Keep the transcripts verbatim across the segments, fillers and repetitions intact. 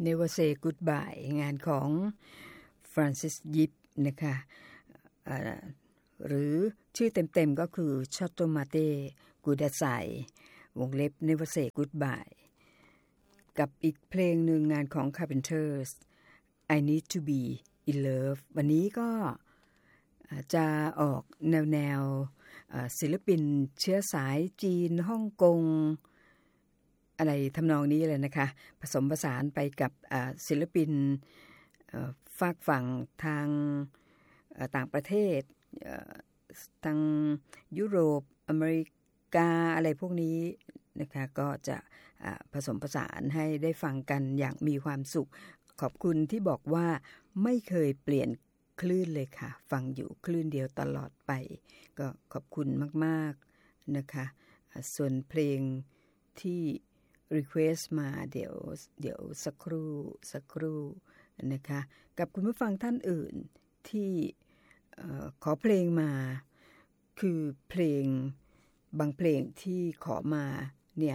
Never Say Goodbye งานของ Francis Yip นะคะหรือชื่อเต็มๆก็คือ Chottomate Gudasai วงเล็บ Never Say Goodbye กับอีกเพลงหนึ่งงานของ Carpenters I Need to Be in Love วันนี้ก็จะออกแนวๆศิลปินเชื้อสายจีนฮ่องกงอะไรทำนองนี้เลยนะคะผสมผสานไปกับศิลปินฝากฝั่งทางต่างประเทศทางยุโรปอเมริกาอะไรพวกนี้นะคะก็จะผสมผสานให้ได้ฟังกันอย่างมีความสุขขอบคุณที่บอกว่าไม่เคยเปลี่ยนคลื่นเลยค่ะฟังอยู่คลื่นเดียวตลอดไปก็ขอบคุณมากๆนะคะส่วนเพลงที่request มาเดี๋ยวเดี๋ยวสักครู่สักครู่นะคะกับคุณผู้ฟังท่านอื่นที่ขอเพลงมาคือเพลงบางเพลงที่ขอมาเนี่ย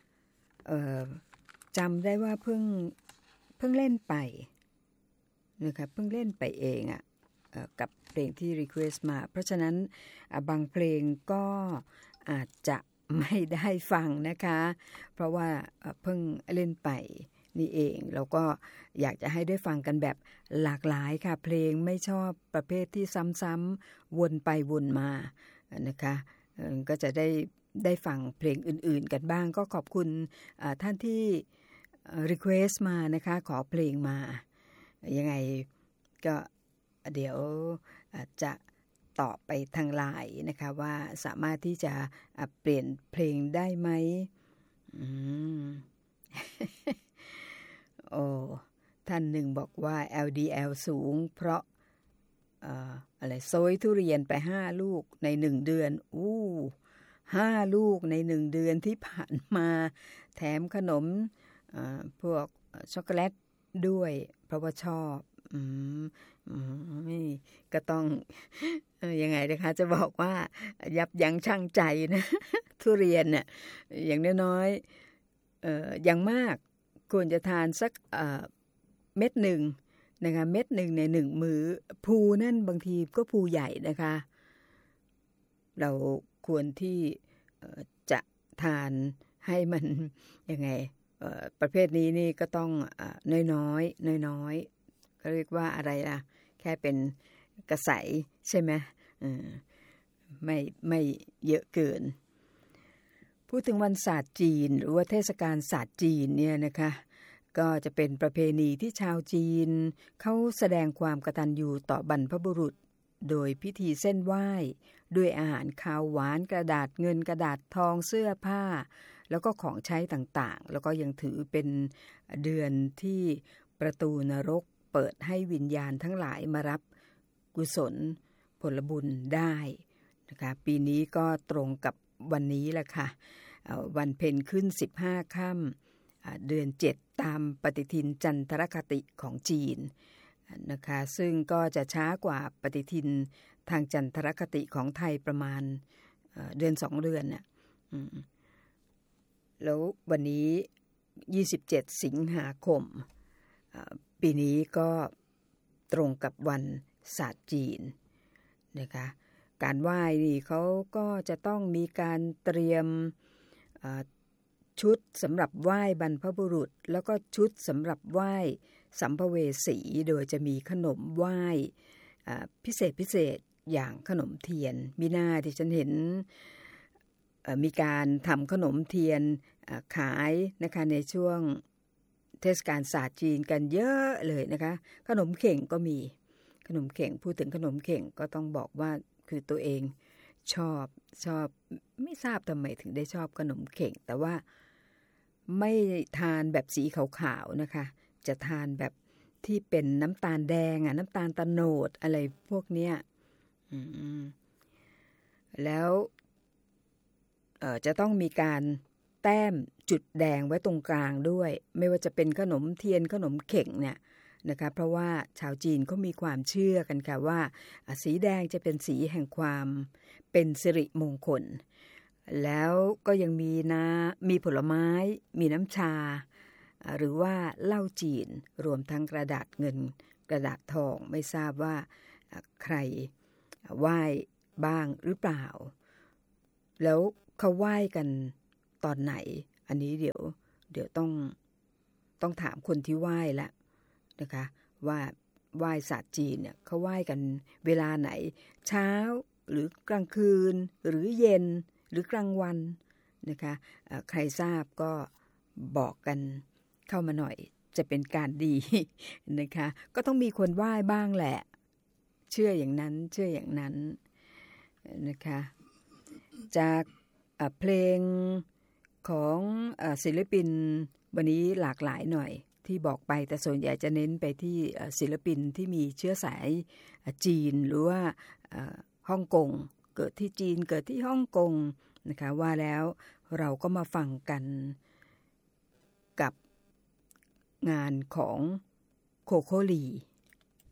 จำได้ว่าเพิ่งเพิ่งเล่นไปนะคะเพิ่งเล่นไปเองอ่ะกับเพลงที่ request มาเพราะฉะนั้นบางเพลงก็อาจจะไม่ได้ฟังนะคะเพราะว่าเพิ่งเล่นไปนี่เองแล้วก็อยากจะให้ได้ฟังกันแบบหลากหลายค่ะเพลงไม่ชอบประเภทที่ซ้ำๆวนไปวนมานะคะก็จะได้ได้ฟังเพลงอื่นๆกันบ้างก็ขอบคุณท่านที่ request มานะคะขอเพลงมายังไงก็เดี๋ยวจะตอบไปทางไลน์นะคะว่าสามารถที่จะเปลี่ยนเพลงได้ไหมอืม โอ้ท่านหนึ่งบอกว่า แอล ดี แอล สูงเพราะเอ่ออะไรโซยทุเรียนไปห้าลูกในหนึ่งเดือนอู้ห้าลูกในหนึ่งเดือนที่ผ่านมาแถมขนมเอ่อพวกช็อกโกแลตด้วยเพราะว่าชอบอืมอืมก็ต้องเอ่อยังไงนะคะจะบอกว่ายับยั้งชั่งใจนะ ทุเรียนเนี่ยอย่างน้อยๆเอ่ออย่างมากควรจะทานสักเอ่อเม็ดหนึ่งนะคะเม็ดหนึ่งในหนึ่งมื้อภูนั่นบางทีก็ภูใหญ่นะคะเราควรที่จะทานให้มันยังไงประเภทนี้นี่ก็ต้องน้อยๆน้อยๆก็เรียกว่าอะไรล่ะแค่เป็นกระใสใช่ไหมไม่ไม่เยอะเกินพูดถึงวันศาสตร์จีนหรือว่าเทศกาลศาสตร์จีนเนี่ยนะคะก็จะเป็นประเพณีที่ชาวจีนเขาแสดงความกตัญญูต่อบรรพบุรุษโดยพิธีเส้นไหว้ด้วยอาหารคาวหวานกระดาษเงินกระดาษทองเสื้อผ้าแล้วก็ของใช้ต่างๆแล้วก็ยังถือเป็นเดือนที่ประตูนรกเปิดให้วิญญาณทั้งหลายมารับกุศลผลบุญได้นะคะปีนี้ก็ตรงกับวันนี้แหละค่ะวันเพ็ญขึ้นสิบห้าค่ำเดือนเจ็ดตามปฏิทินจันทรคติของจีนนะคะซึ่งก็จะช้ากว่าปฏิทินทางจันทรคติของไทยประมาณเดือนสองเดือนน่ะแล้ววันนี้ยี่สิบเจ็ดสิงหาคมปีนี้ก็ตรงกับวันศาสตร์จีนนะคะการไหว้นี่เขาก็จะต้องมีการเตรียมชุดสำหรับไหว้บรรพบุรุษแล้วก็ชุดสำหรับไหว้สัมภเวสีโดยจะมีขนมไหว้พิเศษพิเศษอย่างขนมเทียนมีหน้าที่ฉันเห็นมีการทำขนมเทียนขายนะคะในช่วงเทศกาลศาสตร์จีนกันเยอะเลยนะคะขนมเข่งก็มีขนมเข่งพูดถึงขนมเข่งก็ต้องบอกว่าคือตัวเองชอบชอบไม่ทราบทำไมถึงได้ชอบขนมเข่งแต่ว่าไม่ทานแบบสีขาวๆนะคะจะทานแบบที่เป็นน้ำตาลแดงอ่ะน้ำตาลตะโนดอะไรพวกเนี้ยแล้วเอ่อจะต้องมีการแต้มจุดแดงไว้ตรงกลางด้วยไม่ว่าจะเป็นขนมเทียนขนมเข่งเนี่ยนะคะเพราะว่าชาวจีนเขามีความเชื่อกันค่ะว่าสีแดงจะเป็นสีแห่งความเป็นสิริมงคลแล้วก็ยังมีน้ำมีผลไม้มีน้ำชาหรือว่าเหล้าจีนรวมทั้งกระดาษเงินกระดาษทองไม่ทราบว่าใครไหว้บ้างหรือเปล่าแล้วเขาไหว้กันตอนไหนอันนี้เดี๋ยวเดี๋ยวต้องต้องถามคนที่ไหว้ละนะคะว่าไหว้ศาสตร์จีนเนี่ยเขาไหว้กันเวลาไหนเช้าหรือกลางคืนหรือเย็นหรือกลางวันนะคะใครทราบก็บอกกันเข้ามาหน่อยจะเป็นการดีนะคะก็ต้องมีคนไหว้บ้างแหละเชื่ออย่างนั้นเชื่ออย่างนั้นนะคะจากเพลงของศิลปินวันนี้หลากหลายหน่อยที่บอกไปแต่ส่วนใหญ่จะเน้นไปที่ศิลปินที่มีเชื้อสายจีนหรือว่าฮ่องกงเกิดที่จีนเกิดที่ฮ่องกงนะคะว่าแล้วเราก็มาฟังกันกับงานของโคโคลี